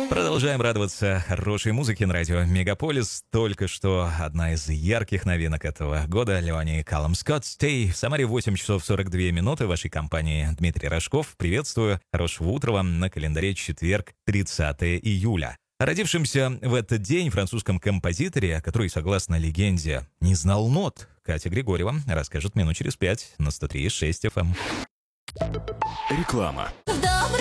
Продолжаем радоваться хорошей музыке на радио Мегаполис. Только что одна из ярких новинок этого года — Леони Каллум Скотт «Stay». В Самаре 8 часов 42 минуты. В вашей компании Дмитрий Рожков. Приветствую. Хорошего утра вам. На календаре четверг, 30 июля. О родившемся в этот день французском композиторе, который, согласно легенде, не знал нот, Катя Григорьева расскажет минут через 5 на 103,6 FM. Реклама.